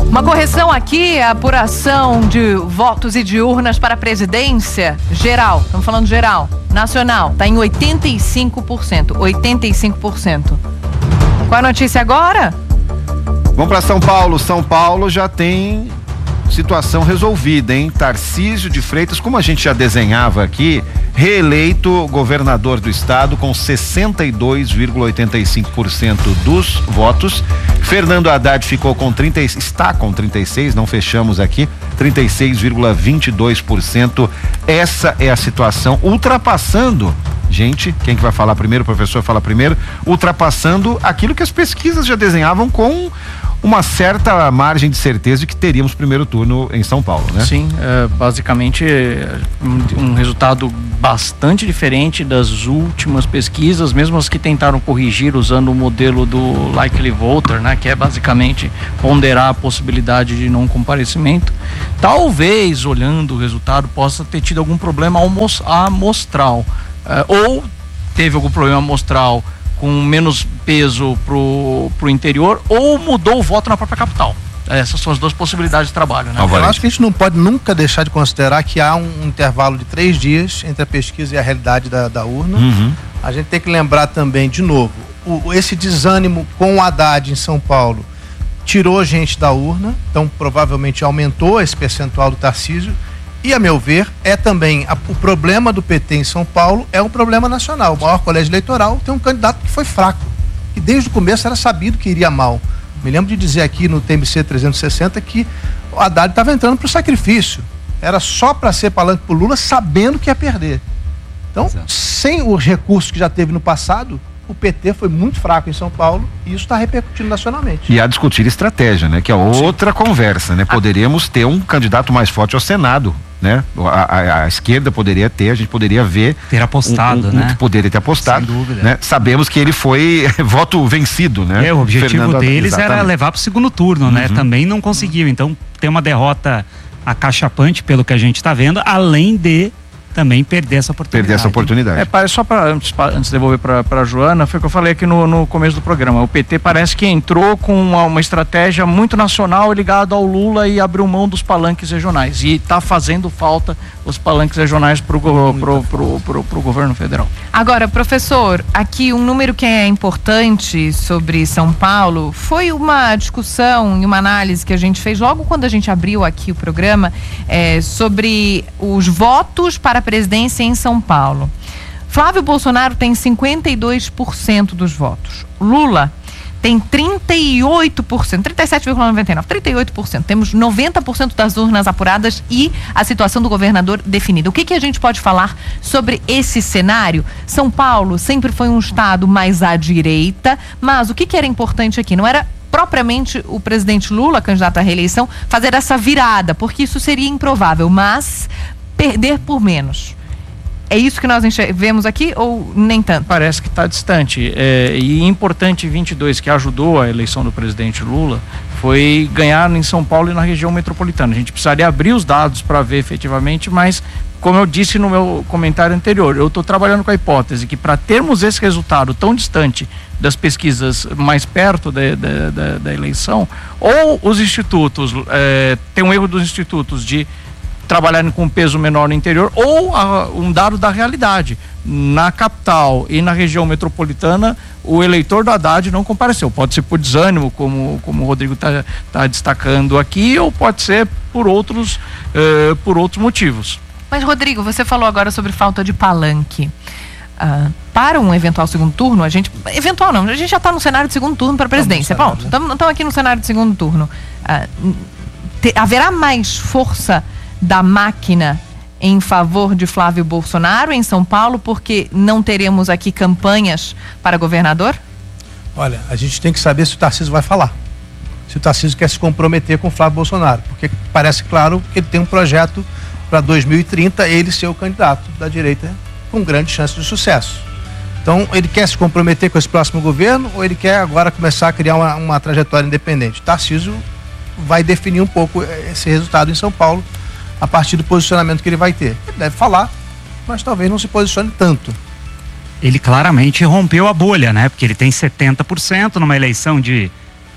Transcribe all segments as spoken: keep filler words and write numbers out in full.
Uma correção aqui, a apuração de votos e de urnas para a presidência geral, estamos falando geral, nacional, está em oitenta e cinco por cento. oitenta e cinco por cento. Qual a notícia agora? Vamos para São Paulo. São Paulo já tem situação resolvida, hein? Tarcísio de Freitas, como a gente já desenhava aqui, reeleito governador do estado com sessenta e dois vírgula oitenta e cinco por cento dos votos. Fernando Haddad ficou com trinta, está com trinta e seis, não fechamos aqui, trinta e seis vírgula vinte e dois por cento. Essa é a situação, ultrapassando, gente, quem que vai falar primeiro? O professor fala primeiro, ultrapassando aquilo que as pesquisas já desenhavam com uma certa margem de certeza de que teríamos primeiro turno em São Paulo, né? Sim, é, basicamente um, um resultado bastante diferente das últimas pesquisas, mesmo as que tentaram corrigir usando o modelo do likely voter, né? Que é basicamente ponderar a possibilidade de não comparecimento. Talvez, olhando o resultado, possa ter tido algum problema amostral, é, ou teve algum problema amostral com menos peso pro, pro interior, ou mudou o voto na própria capital. Essas são as duas possibilidades de trabalho, né? Eu acho que a gente não pode nunca deixar de considerar que há um intervalo de três dias entre a pesquisa e a realidade da, da urna. Uhum. A gente tem que lembrar também, de novo, o, esse desânimo com o Haddad em São Paulo tirou gente da urna, então provavelmente aumentou esse percentual do Tarcísio. E, a meu ver, é também a, o problema do P T em São Paulo é um problema nacional. O maior colégio eleitoral tem um candidato que foi fraco, que desde o começo era sabido que iria mal. Me lembro de dizer aqui no T M C trezentos e sessenta que o Haddad estava entrando para o sacrifício. Era só para ser palanque para o Lula, sabendo que ia perder. Então, Exato. sem os recursos que já teve no passado, o P T foi muito fraco em São Paulo e isso está repercutindo nacionalmente. E a discutir estratégia, né? Que é outra Sim. conversa, né? Poderíamos ter um candidato mais forte ao Senado, né? A, a, a esquerda poderia ter, a gente poderia ver... Ter apostado, um, um, né? Poderia ter apostado. Sem dúvida. Né? Sabemos que ele foi voto vencido, né? É, o objetivo Fernando, deles exatamente. era levar para o segundo turno, uhum. né? Também não conseguiu, então tem uma derrota acachapante pelo que a gente está vendo, além de também perder essa oportunidade. Perder essa oportunidade. É, só para antes, antes de devolver para a Joana, foi o que eu falei aqui no, no começo do programa. O P T parece que entrou com uma, uma estratégia muito nacional ligada ao Lula e abriu mão dos palanques regionais. E está fazendo falta os palanques regionais para o pro, pro, pro, pro, pro governo federal. Agora, professor, aqui um número que é importante sobre São Paulo foi uma discussão e uma análise que a gente fez logo quando a gente abriu aqui o programa é, sobre os votos para a presidência em São Paulo. Flávio Bolsonaro tem cinquenta e dois por cento dos votos. Lula tem trinta e oito por cento, trinta e sete vírgula noventa e nove por cento, trinta e oito por cento. Temos noventa por cento das urnas apuradas e a situação do governador definida. O que que a gente pode falar sobre esse cenário? São Paulo sempre foi um estado mais à direita, mas o que que era importante aqui? Não era propriamente o presidente Lula, candidato à reeleição, fazer essa virada, porque isso seria improvável, mas perder por menos. É isso que nós vemos aqui ou nem tanto? Parece que está distante. É, e importante vinte e dois, que ajudou a eleição do presidente Lula, foi ganhar em São Paulo e na região metropolitana. A gente precisaria abrir os dados para ver efetivamente, mas como eu disse no meu comentário anterior, eu estou trabalhando com a hipótese que para termos esse resultado tão distante das pesquisas mais perto da, da, da, da eleição, ou os institutos, é, tem um erro dos institutos de trabalharem com peso menor no interior, ou a, um dado da realidade. Na capital e na região metropolitana, o eleitor do Haddad não compareceu. Pode ser por desânimo, como, como o Rodrigo está tá destacando aqui, ou pode ser por outros, eh, por outros motivos. Mas, Rodrigo, você falou agora sobre falta de palanque. Ah, para um eventual segundo turno, a gente... Eventual não, a gente já está no cenário de segundo turno para a presidência. Pronto, estamos aqui no cenário de segundo turno. Ah, te, haverá mais força da máquina em favor de Flávio Bolsonaro em São Paulo, porque não teremos aqui campanhas para governador? Olha, a gente tem que saber se o Tarcísio vai falar. Se o Tarcísio quer se comprometer com o Flávio Bolsonaro, porque parece claro que ele tem um projeto para dois mil e trinta, ele ser o candidato da direita com grande chance de sucesso. Então, ele quer se comprometer com esse próximo governo ou ele quer agora começar a criar uma, uma trajetória independente? Tarcísio vai definir um pouco esse resultado em São Paulo a partir do posicionamento que ele vai ter. Ele deve falar, mas talvez não se posicione tanto. Ele claramente rompeu a bolha, né? Porque ele tem setenta por cento numa eleição de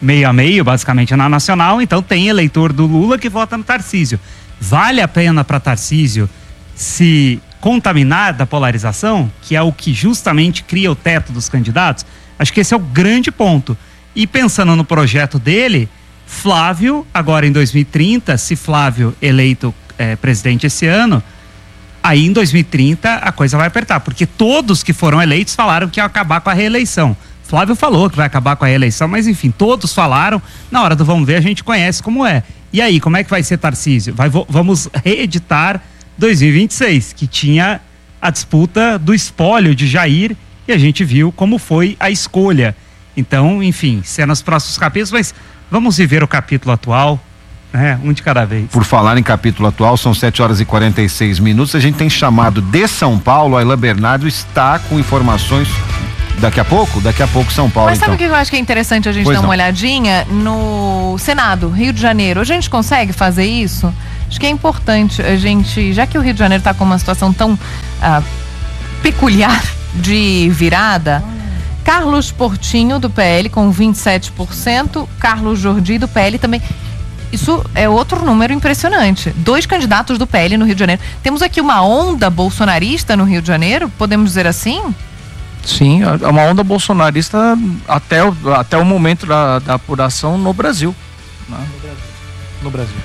meio a meio, basicamente, na nacional, então tem eleitor do Lula que vota no Tarcísio. Vale a pena para Tarcísio se contaminar da polarização, que é o que justamente cria o teto dos candidatos? Acho que esse é o grande ponto. E pensando no projeto dele, Flávio, agora em dois mil e trinta, se Flávio eleito é, presidente esse ano, aí em dois mil e trinta a coisa vai apertar, porque todos que foram eleitos falaram que ia acabar com a reeleição. Flávio falou que vai acabar com a reeleição, mas enfim, todos falaram. Na hora do vamos ver, a gente conhece como é. E aí, como é que vai ser, Tarcísio? Vai, vamos reeditar dois mil e vinte e seis, que tinha a disputa do espólio de Jair, e a gente viu como foi a escolha. Então, enfim, cenas próximos capítulos, mas vamos viver o capítulo atual, né? Um de cada vez. Por falar em capítulo atual, são sete horas e quarenta e seis minutos. A gente tem chamado de São Paulo, a Ayla Bernardo está com informações. Daqui a pouco? Daqui a pouco São Paulo. Mas sabe o então. que eu acho que é interessante a gente Pois dar uma não. olhadinha? No Senado, Rio de Janeiro. A gente consegue fazer isso? Acho que é importante a gente, já que o Rio de Janeiro está com uma situação tão ah, peculiar de virada, Carlos Portinho, do P L, com vinte e sete por cento, Carlos Jordi, do P L, também. Isso é outro número impressionante. Dois candidatos do P L no Rio de Janeiro. Temos aqui uma onda bolsonarista no Rio de Janeiro, podemos dizer assim? Sim, é uma onda bolsonarista até o, até o momento da, da apuração no Brasil. Né? No Brasil.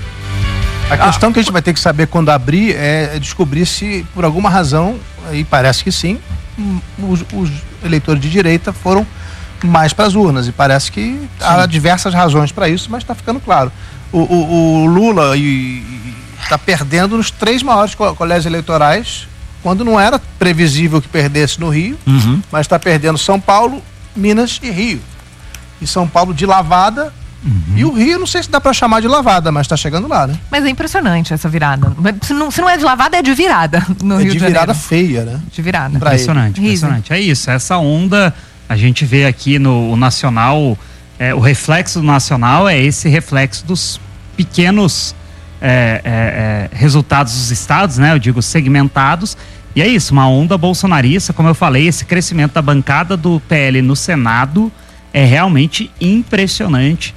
A questão que a gente vai ter que saber quando abrir é descobrir se, por alguma razão, e parece que sim, os, os eleitores de direita foram mais para as urnas. E parece que sim. Há diversas razões para isso, mas está ficando claro. O, o, o Lula está perdendo nos três maiores co- colégios eleitorais, quando não era previsível que perdesse no Rio, Uhum. mas está perdendo São Paulo, Minas e Rio. E São Paulo de lavada, uhum. E o Rio não sei se dá para chamar de lavada, mas está chegando lá, né? Mas é impressionante essa virada. Se não, se não é de lavada, é de virada no É Rio de de Janeiro. virada feia, né? De virada. Pra Impressionante, ele. impressionante. É isso, essa onda a gente vê aqui no o Nacional, é, o reflexo do Nacional é esse reflexo dos pequenos é, é, é, resultados dos estados, né? Eu digo segmentados. E é isso, uma onda bolsonarista, como eu falei, esse crescimento da bancada do P L no Senado é realmente impressionante.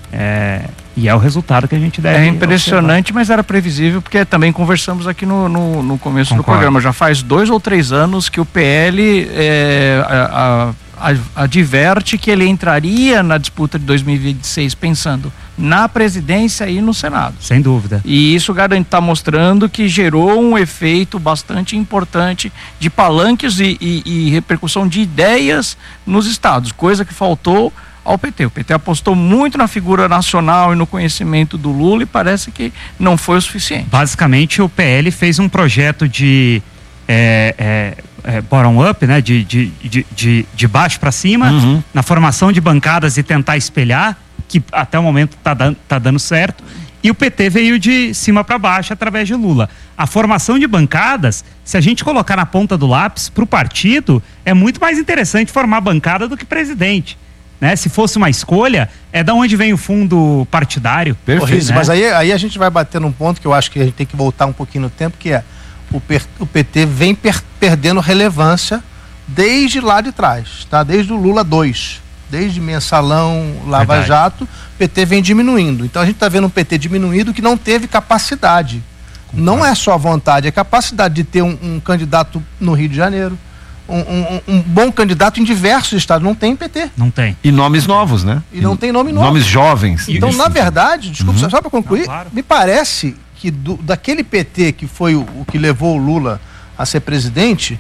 É, e é o resultado que a gente deve É impressionante, mas era previsível, porque também conversamos aqui no, no, no começo Concordo. do programa. Já faz dois ou três anos que o P L é, a, a, a, adverte que ele entraria na disputa de dois mil e vinte e seis pensando na presidência e no Senado. Sem dúvida. E isso está mostrando que gerou um efeito bastante importante de palanques e, e, e repercussão de ideias nos estados, coisa que faltou ao P T. O P T apostou muito na figura nacional e no conhecimento do Lula e parece que não foi o suficiente. Basicamente, o P L fez um projeto de é, é, é, bottom-up, né? De, de, de, de, de baixo para cima, Uhum. na formação de bancadas e tentar espelhar, que até o momento está dando, tá dando certo. E o P T veio de cima para baixo através de Lula. A formação de bancadas, se a gente colocar na ponta do lápis para o partido, é muito mais interessante formar bancada do que presidente. Né? Se fosse uma escolha, é da onde vem o fundo partidário. Perfeito. né? Mas aí, aí a gente vai bater num ponto que eu acho que a gente tem que voltar um pouquinho no tempo, que é o, per, o P T vem per, perdendo relevância desde lá de trás, tá? Desde o Lula dois. Desde Mensalão, Lava Verdade. Jato, o P T vem diminuindo. Então a gente está vendo um P T diminuído que não teve capacidade. Concordo. Não é só vontade, é capacidade de ter um, um candidato no Rio de Janeiro, um, um, um bom candidato em diversos estados. Não tem P T. Não tem. E nomes novos, né? E não tem nome novo. Nomes jovens. Então, Isso. na verdade, desculpa, Uhum. só para concluir, Não, claro. me parece que do, daquele P T que foi o, o que levou o Lula a ser presidente,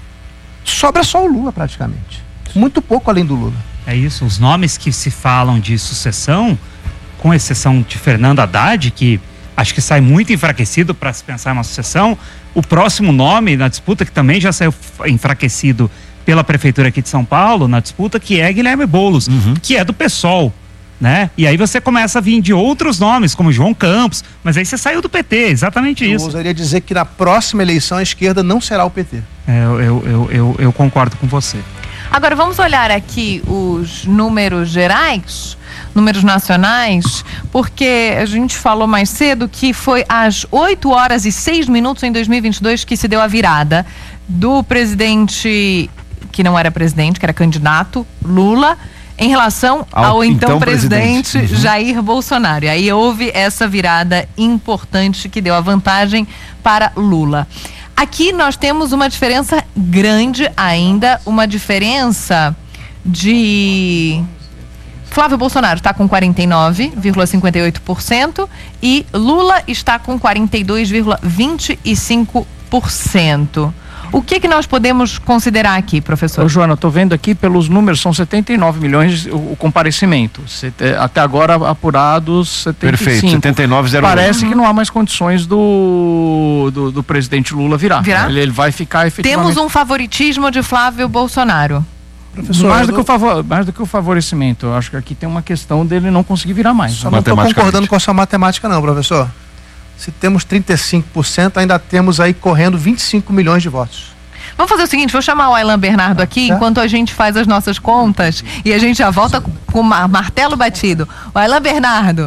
sobra só o Lula praticamente. Muito pouco além do Lula. É isso, os nomes que se falam de sucessão, com exceção de Fernando Haddad, que acho que sai muito enfraquecido para se pensar em uma sucessão, o próximo nome na disputa, que também já saiu enfraquecido pela prefeitura aqui de São Paulo, na disputa, que é Guilherme Boulos, Uhum. que é do PSOL, né? E aí você começa a vir de outros nomes, como João Campos, mas aí você saiu do P T, exatamente Eu isso. ousaria dizer que na próxima eleição a esquerda não será o P T. É, eu, eu, eu, eu, eu concordo com você. Agora vamos olhar aqui os números gerais, números nacionais, porque a gente falou mais cedo que foi às oito horas e seis minutos em dois mil e vinte e dois que se deu a virada do presidente, que não era presidente, que era candidato, Lula, em relação ao, ao então, então presidente, presidente. Uhum. Jair Bolsonaro. E aí houve essa virada importante que deu a vantagem para Lula. Aqui nós temos uma diferença grande ainda, uma diferença de... Flávio Bolsonaro está com quarenta e nove vírgula cinquenta e oito por cento e Lula está com quarenta e dois vírgula vinte e cinco por cento. O que que nós podemos considerar aqui, professor? Ô, Joana, estou vendo aqui pelos números, são setenta e nove milhões o, o comparecimento. Até agora apurados setenta e cinco. Perfeito, setenta e nove vírgula zero. Parece uhum. que não há mais condições do, do, do presidente Lula virar. virar? Ele, ele vai ficar efetivamente... Temos um favoritismo de Flávio Bolsonaro. Professor, mais, do que o favor, mais do que o favorecimento, eu acho que aqui tem uma questão dele não conseguir virar mais. Só não estou concordando com a sua matemática não, professor. Se temos trinta e cinco por cento, ainda temos aí correndo vinte e cinco milhões de votos. Vamos fazer o seguinte, vou chamar o Aylan Bernardo aqui, tá, enquanto a gente faz as nossas contas e a gente já volta com o martelo batido. O Aylan Bernardo.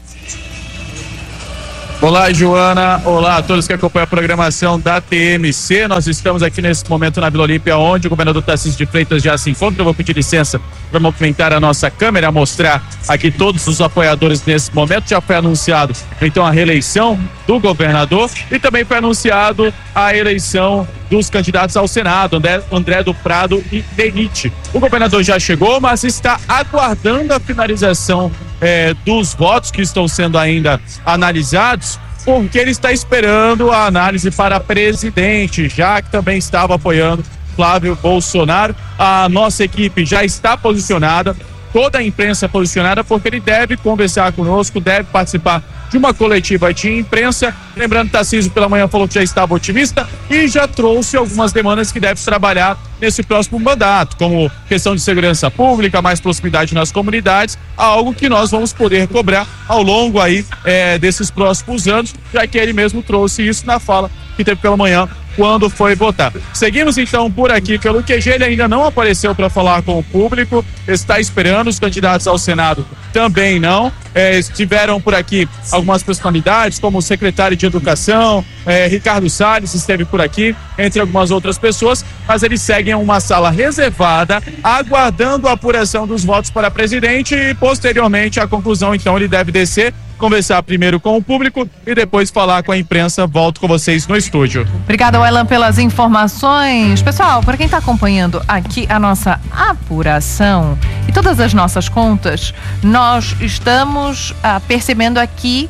Olá, Joana. Olá a todos que acompanham a programação da T M C. Nós estamos aqui nesse momento na Vila Olímpia, onde o governador Tarcísio de Freitas já se encontra. Eu vou pedir licença para movimentar a nossa câmera, mostrar aqui todos os apoiadores nesse momento. Já foi anunciado, então, a reeleição do governador e também foi anunciado a eleição dos candidatos ao Senado, André, André do Prado e Denite. O governador já chegou, mas está aguardando a finalização É, dos votos que estão sendo ainda analisados, porque ele está esperando a análise para presidente, já que também estava apoiando Flávio Bolsonaro. A nossa equipe já está posicionada, toda a imprensa posicionada, porque ele deve conversar conosco, deve participar de uma coletiva de imprensa. Lembrando que Tarcísio pela manhã falou que já estava otimista e já trouxe algumas demandas que deve trabalhar nesse próximo mandato, como questão de segurança pública, mais proximidade nas comunidades, algo que nós vamos poder cobrar ao longo aí é, desses próximos anos, já que ele mesmo trouxe isso na fala que teve pela manhã quando foi votar. Seguimos então por aqui pelo Q G, ele ainda não apareceu para falar com o público, está esperando, os candidatos ao Senado também não. É, estiveram por aqui algumas personalidades, como o secretário de Educação, é, Ricardo Salles esteve por aqui, entre algumas outras pessoas, mas eles seguem em uma sala reservada, aguardando a apuração dos votos para presidente e posteriormente a conclusão. Então ele deve descer, conversar primeiro com o público e depois falar com a imprensa. Volto com vocês no estúdio. Obrigada, Aylan, pelas informações. Pessoal, para quem está acompanhando aqui a nossa apuração e todas as nossas contas, nós estamos ah, percebendo aqui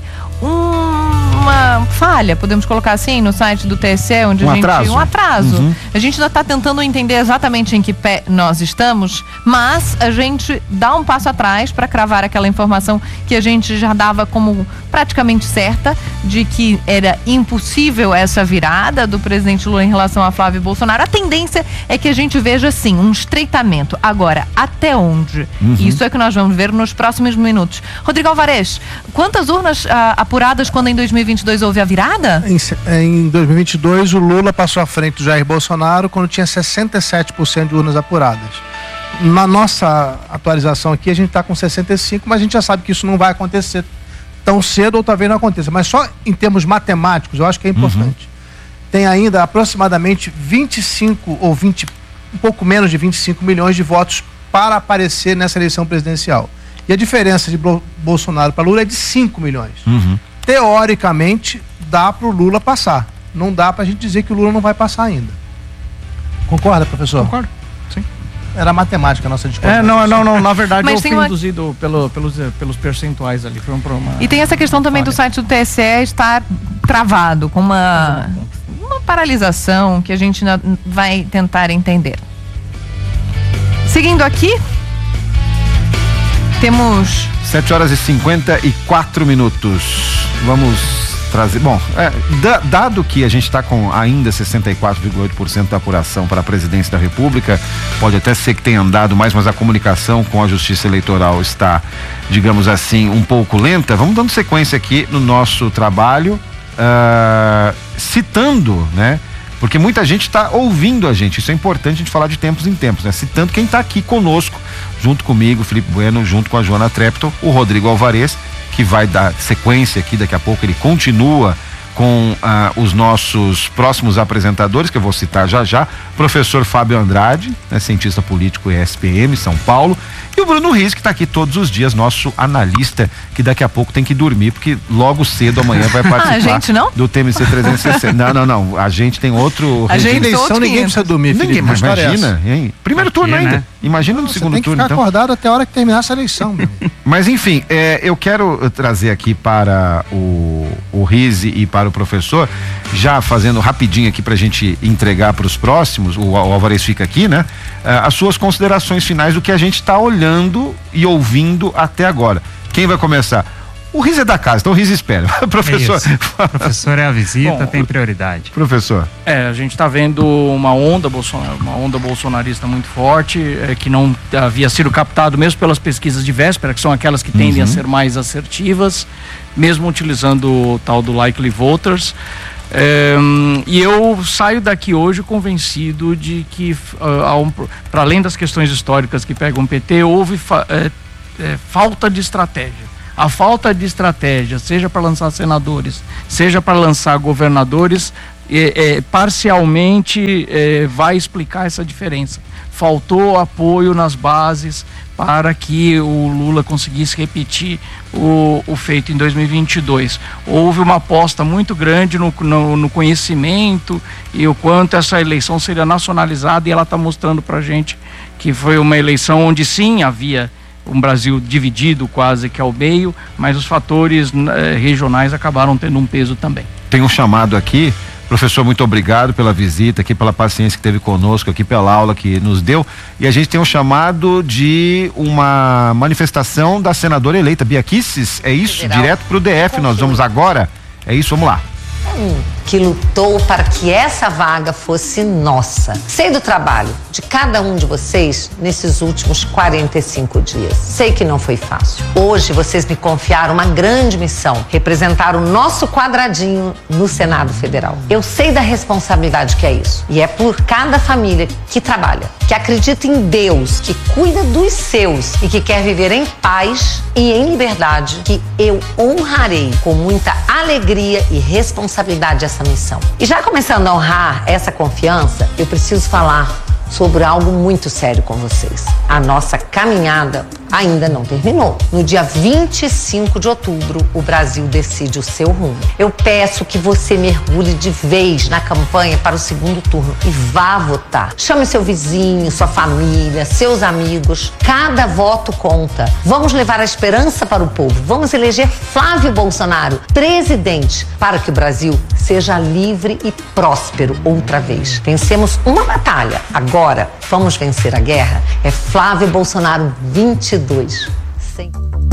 um uma falha, podemos colocar assim, no site do T S E, onde um a gente... Atraso. Um atraso. Uhum. A gente ainda está tentando entender exatamente em que pé nós estamos, mas a gente dá um passo atrás para cravar aquela informação que a gente já dava como praticamente certa, de que era impossível essa virada do presidente Lula em relação a Flávio Bolsonaro. A tendência é que a gente veja, sim, um estreitamento. Agora, até onde? Uhum. Isso é que nós vamos ver nos próximos minutos. Rodrigo Alvarez, quantas urnas ah, apuradas quando em dois mil e vinte e dois houve a virada? Em, em dois mil e vinte e dois, o Lula passou à frente do Jair Bolsonaro quando tinha sessenta e sete por cento de urnas apuradas. Na nossa atualização aqui, a gente está com sessenta e cinco por cento, mas a gente já sabe que isso não vai acontecer tão cedo ou talvez não aconteça. Mas só em termos matemáticos, eu acho que é importante. Uhum. Tem ainda aproximadamente vinte e cinco ou vinte, um pouco menos de vinte e cinco milhões de votos para aparecer nessa eleição presidencial. E a diferença de Bolsonaro para Lula é de cinco milhões. Uhum. Teoricamente, dá para o Lula passar. Não dá para a gente dizer que o Lula não vai passar ainda. Concorda, professor? Concordo, sim. Era matemática a nossa discussão. É, não, não, não, na verdade Mas eu fui uma... induzido pelo, pelos, pelos percentuais ali. Foi um problema. E tem essa questão também do site do T S E estar travado, com uma, uma paralisação que a gente vai tentar entender. Seguindo aqui, temos... sete horas e cinquenta e quatro minutos. Vamos trazer... Bom, é, da, dado que a gente está com ainda sessenta e quatro vírgula oito por cento da apuração para a presidência da República, pode até ser que tenha andado mais, mas a comunicação com a Justiça Eleitoral está, digamos assim, um pouco lenta. Vamos dando sequência aqui no nosso trabalho, uh, citando, né? Porque muita gente está ouvindo a gente, isso é importante a gente falar de tempos em tempos, né? Citando quem está aqui conosco, junto comigo, Felipe Bueno, junto com a Joana Trepton, o Rodrigo Alvarez, que vai dar sequência aqui, daqui a pouco ele continua com ah, os nossos próximos apresentadores, que eu vou citar já já, professor Fábio Andrade, né, cientista político E S P M, São Paulo, E o Bruno Riz, que está aqui todos os dias, nosso analista, que daqui a pouco tem que dormir, porque logo cedo amanhã vai participar ah, a gente não? do T M C trezentos e sessenta. Não, não, não. A gente tem outro. A gente eleição, ninguém precisa dormir, Ninguém, mas imagina, hein? Primeiro turno Aqui, ainda. né? Imagina no Você segundo tem que turno, ficar então. acordado até a hora que terminar essa eleição. Meu. Mas enfim, é, eu quero trazer aqui para o, o Rizzi e para o professor, já fazendo rapidinho aqui para a gente entregar para os próximos, o, o Alvarez fica aqui, né? Uh, as suas considerações finais do que a gente está olhando e ouvindo até agora. Quem vai começar? O Rizzi é da casa, então o Rizzi espera. Professor. É o professor é a visita, Bom, tem prioridade. Professor. É, a gente está vendo uma onda, bolsonar, uma onda bolsonarista muito forte, é, que não havia sido captado mesmo pelas pesquisas de véspera, que são aquelas que tendem Uhum. a ser mais assertivas, mesmo utilizando o tal do likely voters. É, e eu saio daqui hoje convencido de que, uh, um, para além das questões históricas que pegam o P T, houve fa é, é, falta de estratégia. A falta de estratégia, seja para lançar senadores, seja para lançar governadores, é, é, parcialmente é, vai explicar essa diferença. Faltou apoio nas bases para que o Lula conseguisse repetir o, o feito em dois mil e vinte e dois. Houve uma aposta muito grande no, no, no conhecimento e o quanto essa eleição seria nacionalizada, e ela está mostrando para a gente que foi uma eleição onde sim havia um Brasil dividido quase que ao meio, mas os fatores eh, regionais acabaram tendo um peso também. Tem um chamado aqui. Professor, muito obrigado pela visita aqui, pela paciência que teve conosco aqui, pela aula que nos deu. E a gente tem um chamado de uma manifestação da senadora eleita Bia Kicis, é isso? Federal. Direto pro D F, nós vamos agora. É isso, vamos lá. Que lutou para que essa vaga fosse nossa. Sei do trabalho de cada um de vocês nesses últimos quarenta e cinco dias. Sei que não foi fácil. Hoje vocês me confiaram uma grande missão: representar o nosso quadradinho no Senado Federal. Eu sei da responsabilidade que é isso. E é por cada família que trabalha, que acredita em Deus, que cuida dos seus e que quer viver em paz e em liberdade, que eu honrarei com muita alegria e responsabilidade essa missão. E já começando a honrar essa confiança, eu preciso falar sobre algo muito sério com vocês. A nossa caminhada ainda não terminou. No dia vinte e cinco de outubro, o Brasil decide o seu rumo. Eu peço que você mergulhe de vez na campanha para o segundo turno e vá votar. Chame seu vizinho, sua família, seus amigos. Cada voto conta. Vamos levar a esperança para o povo. Vamos eleger Flávio Bolsonaro presidente para que o Brasil seja livre e próspero outra vez. Vencemos uma batalha. Agora, vamos vencer a guerra. É Flávio Bolsonaro vinte e dois. Sem...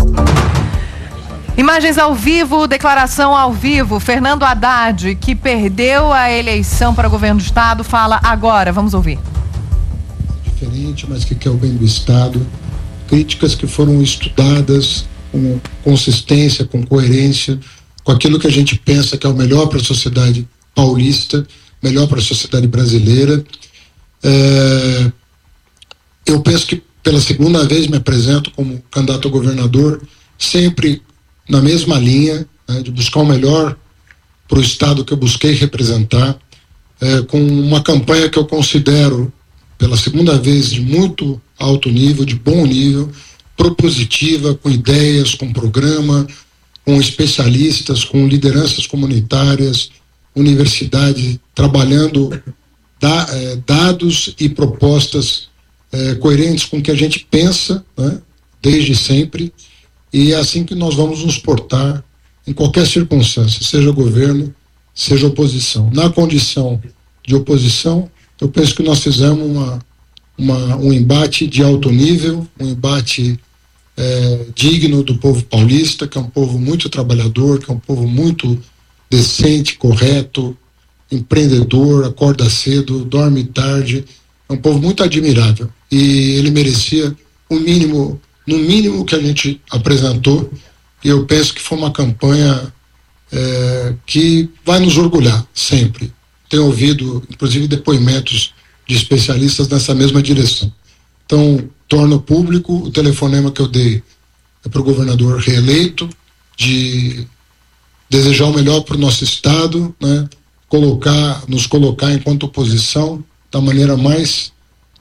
Imagens ao vivo, declaração ao vivo. Fernando Haddad, que perdeu a eleição para governo do estado, fala agora. Vamos ouvir. Diferente, mas que quer o bem do estado. Críticas que foram estudadas com consistência, com coerência, com aquilo que a gente pensa que é o melhor para a sociedade paulista, melhor para a sociedade brasileira. É, eu penso que pela segunda vez me apresento como candidato a governador, sempre na mesma linha, né, de buscar o melhor para o estado que eu busquei representar, é, com uma campanha que eu considero pela segunda vez de muito alto nível, de bom nível, propositiva, com ideias, com programa, com especialistas, com lideranças comunitárias, universidade, trabalhando da, eh, dados e propostas eh, coerentes com o que a gente pensa, né, desde sempre, e é assim que nós vamos nos portar em qualquer circunstância, seja governo, seja oposição. Na condição de oposição, eu penso que nós fizemos uma, uma, um embate de alto nível, um embate é, digno do povo paulista, que é um povo muito trabalhador, que é um povo muito decente, correto, empreendedor, acorda cedo, dorme tarde, é um povo muito admirável, e ele merecia o mínimo, no mínimo que a gente apresentou, e eu penso que foi uma campanha é, que vai nos orgulhar sempre. Tenho ouvido, inclusive, depoimentos de especialistas nessa mesma direção. Então, torno público o telefonema que eu dei é para o governador reeleito, de desejar o melhor para o nosso estado, né? Colocar, nos colocar enquanto oposição da maneira mais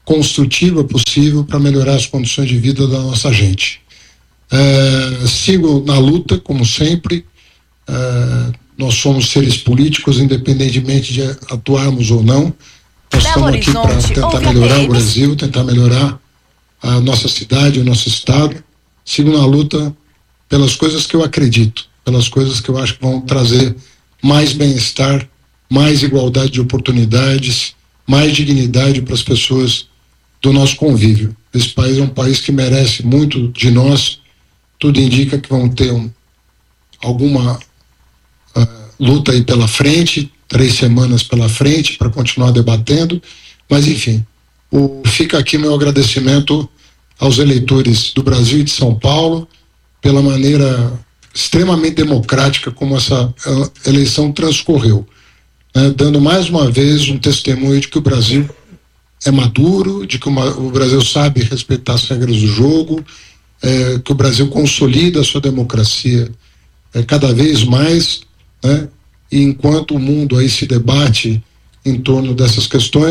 construtiva possível para melhorar as condições de vida da nossa gente. É, sigo na luta, como sempre. É, nós somos seres políticos, independentemente de atuarmos ou não. Nós Belo estamos aqui para tentar melhorar o Brasil, tentar melhorar a nossa cidade, o nosso estado. Sigo na luta pelas coisas que eu acredito, pelas coisas que eu acho que vão trazer mais bem-estar, mais igualdade de oportunidades, mais dignidade para as pessoas do nosso convívio. Esse país é um país que merece muito de nós. Tudo indica que vão ter um, alguma uh, luta aí pela frente, três semanas pela frente para continuar debatendo, mas enfim, o, fica aqui meu agradecimento aos eleitores do Brasil e de São Paulo pela maneira extremamente democrática como essa uh, eleição transcorreu, né, dando mais uma vez um testemunho de que o Brasil é maduro, de que uma, o Brasil sabe respeitar as regras do jogo, é, que o Brasil consolida a sua democracia é, cada vez mais, né? E enquanto o mundo aí se debate em torno dessas questões,